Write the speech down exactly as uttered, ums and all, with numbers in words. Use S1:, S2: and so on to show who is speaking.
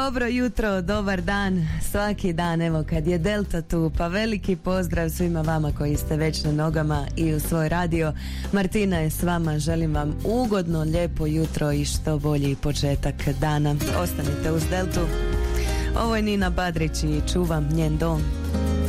S1: Dobro jutro, dobar dan, svaki dan, evo kad je Delta tu, pa veliki pozdrav svima vama koji ste već na nogama i u svoj radio. Martina je s vama, želim vam ugodno, lijepo jutro i što bolji početak dana. Ostanite uz Deltu. Ovo je Nina Badrić i Čuvam njen dom.